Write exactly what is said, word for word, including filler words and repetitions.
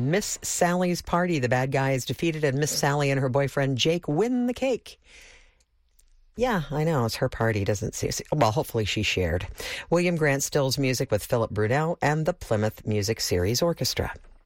Miss Sally's Party. The bad guy is defeated and Miss Sally and her boyfriend Jake win the cake. Yeah, I know. It's her party. Doesn't see. Well, hopefully she shared. William Grant Stills music with Philip Brunel and the Plymouth Music Series Orchestra.